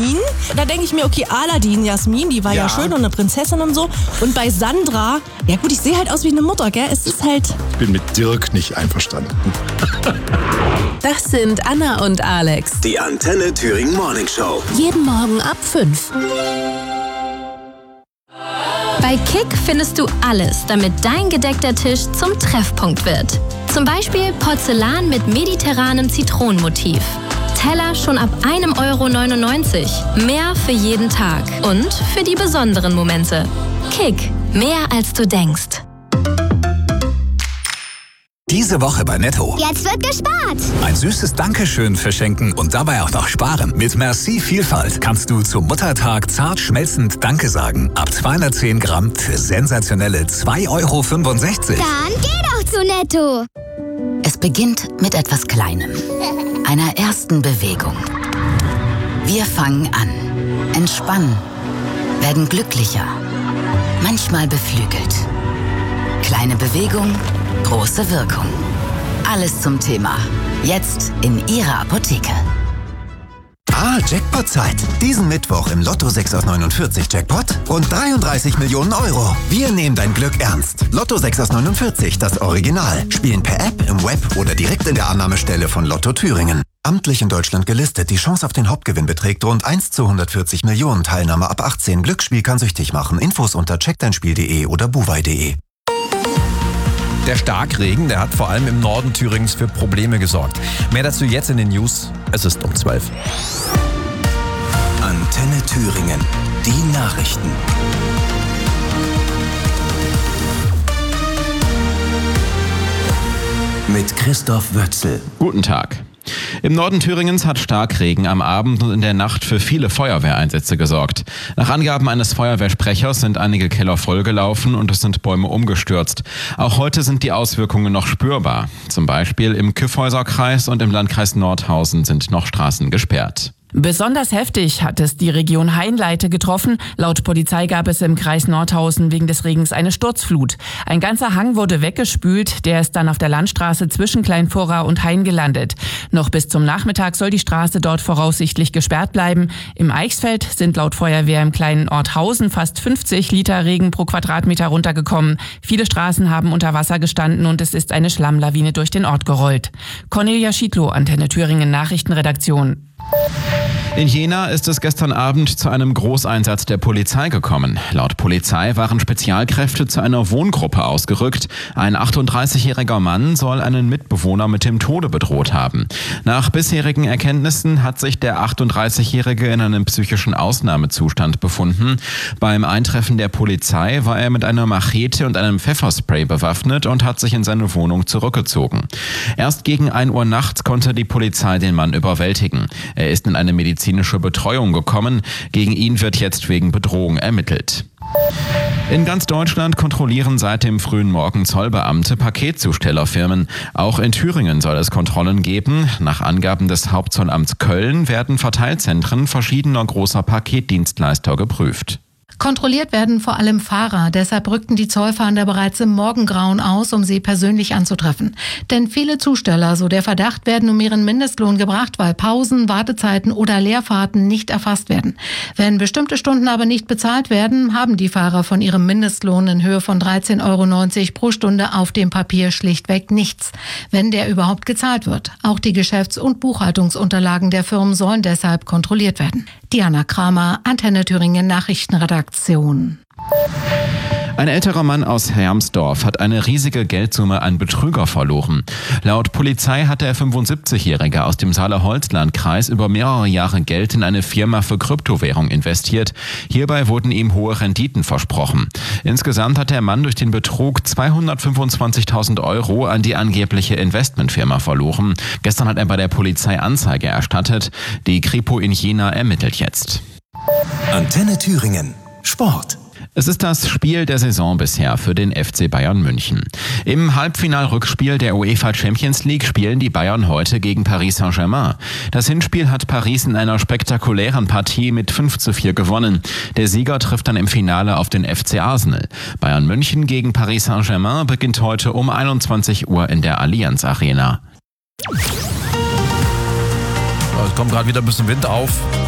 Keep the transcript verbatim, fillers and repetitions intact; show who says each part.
Speaker 1: Jasmin. Da denke ich mir, okay, Aladdin, Jasmin, die war ja. ja schön und eine Prinzessin und so. Und bei Sandra, ja gut, ich sehe halt aus wie eine Mutter, gell? Es ist halt...
Speaker 2: Ich bin mit Dirk nicht einverstanden.
Speaker 3: Das sind Anna und Alex.
Speaker 4: Die Antenne Thüringen Morning Show.
Speaker 3: Jeden Morgen ab fünf.
Speaker 5: Bei Kick findest du alles, damit dein gedeckter Tisch zum Treffpunkt wird. Zum Beispiel Porzellan mit mediterranem Zitronenmotiv. Teller schon ab einem Euro neunundneunzig. Mehr für jeden Tag und für die besonderen Momente. Kick, mehr als du denkst.
Speaker 6: Diese Woche bei Netto.
Speaker 7: Jetzt wird gespart.
Speaker 6: Ein süßes Dankeschön verschenken und dabei auch noch sparen. Mit Merci Vielfalt kannst du zum Muttertag zart schmelzend Danke sagen. Ab zweihundertzehn Gramm für sensationelle zwei Euro fünfundsechzig.
Speaker 7: Dann geh doch zu Netto.
Speaker 8: Es beginnt mit etwas Kleinem. Einer ersten Bewegung. Wir fangen an, entspannen, werden glücklicher, manchmal beflügelt. Kleine Bewegung, große Wirkung. Alles zum Thema. Jetzt in Ihrer Apotheke.
Speaker 9: Ah, Jackpot-Zeit. Diesen Mittwoch im Lotto sechs aus neunundvierzig Jackpot und dreiunddreißig Millionen Euro. Wir nehmen dein Glück ernst. Lotto sechs aus neunundvierzig, das Original. Spielen per App, im Web oder direkt in der Annahmestelle von Lotto Thüringen. Amtlich in Deutschland gelistet. Die Chance auf den Hauptgewinn beträgt rund eins zu hundertvierzig Millionen. Teilnahme ab achtzehn. Glücksspiel kann süchtig machen. Infos unter checkdeinspiel punkt de oder buwei punkt de.
Speaker 10: Der Starkregen, der hat vor allem im Norden Thüringens für Probleme gesorgt. Mehr dazu jetzt in den News. Es ist um zwölf.
Speaker 4: Antenne Thüringen. Die Nachrichten. Mit Christoph Wötzel.
Speaker 11: Guten Tag. Im Norden Thüringens hat Starkregen am Abend und in der Nacht für viele Feuerwehreinsätze gesorgt. Nach Angaben eines Feuerwehrsprechers sind einige Keller vollgelaufen und es sind Bäume umgestürzt. Auch heute sind die Auswirkungen noch spürbar. Zum Beispiel im Kyffhäuserkreis und im Landkreis Nordhausen sind noch Straßen gesperrt.
Speaker 12: Besonders heftig hat es die Region Hainleite getroffen. Laut Polizei gab es im Kreis Nordhausen wegen des Regens eine Sturzflut. Ein ganzer Hang wurde weggespült, der ist dann auf der Landstraße zwischen Kleinvorrau und Hain gelandet. Noch bis zum Nachmittag soll die Straße dort voraussichtlich gesperrt bleiben. Im Eichsfeld sind laut Feuerwehr im kleinen Ort Hausen fast fünfzig Liter Regen pro Quadratmeter runtergekommen. Viele Straßen haben unter Wasser gestanden und es ist eine Schlammlawine durch den Ort gerollt. Cornelia Schiedlow, Antenne Thüringen Nachrichtenredaktion.
Speaker 11: In Jena ist es gestern Abend zu einem Großeinsatz der Polizei gekommen. Laut Polizei waren Spezialkräfte zu einer Wohngruppe ausgerückt. Ein achtunddreißigjähriger Mann soll einen Mitbewohner mit dem Tode bedroht haben. Nach bisherigen Erkenntnissen hat sich der achtunddreißigjährige in einem psychischen Ausnahmezustand befunden. Beim Eintreffen der Polizei war er mit einer Machete und einem Pfefferspray bewaffnet und hat sich in seine Wohnung zurückgezogen. Erst gegen ein Uhr nachts konnte die Polizei den Mann überwältigen. Er ist in eine medizinische Betreuung gekommen. Gegen ihn wird jetzt wegen Bedrohung ermittelt. In ganz Deutschland kontrollieren seit dem frühen Morgen Zollbeamte Paketzustellerfirmen. Auch in Thüringen soll es Kontrollen geben. Nach Angaben des Hauptzollamts Köln werden Verteilzentren verschiedener großer Paketdienstleister geprüft.
Speaker 13: Kontrolliert werden vor allem Fahrer. Deshalb rückten die Zollfahnder bereits im Morgengrauen aus, um sie persönlich anzutreffen. Denn viele Zusteller, so der Verdacht, werden um ihren Mindestlohn gebracht, weil Pausen, Wartezeiten oder Leerfahrten nicht erfasst werden. Wenn bestimmte Stunden aber nicht bezahlt werden, haben die Fahrer von ihrem Mindestlohn in Höhe von dreizehn Euro neunzig pro Stunde auf dem Papier schlichtweg nichts, wenn der überhaupt gezahlt wird. Auch die Geschäfts- und Buchhaltungsunterlagen der Firmen sollen deshalb kontrolliert werden. Diana Kramer, Antenne Thüringen Nachrichtenredaktion.
Speaker 11: Ein älterer Mann aus Hermsdorf hat eine riesige Geldsumme an Betrüger verloren. Laut Polizei hat der fünfundsiebzigjährige aus dem Saale-Holzland-Kreis über mehrere Jahre Geld in eine Firma für Kryptowährung investiert. Hierbei wurden ihm hohe Renditen versprochen. Insgesamt hat der Mann durch den Betrug zweihundertfünfundzwanzigtausend Euro an die angebliche Investmentfirma verloren. Gestern hat er bei der Polizei Anzeige erstattet. Die Kripo in Jena ermittelt jetzt.
Speaker 4: Antenne Thüringen. Sport.
Speaker 11: Es ist das Spiel der Saison bisher für den F C Bayern München. Im Halbfinalrückspiel der UEFA Champions League spielen die Bayern heute gegen Paris Saint-Germain. Das Hinspiel hat Paris in einer spektakulären Partie mit fünf zu vier gewonnen. Der Sieger trifft dann im Finale auf den F C Arsenal. Bayern München gegen Paris Saint-Germain beginnt heute um einundzwanzig Uhr in der Allianz Arena.
Speaker 10: Es kommt gerade wieder ein bisschen Wind auf.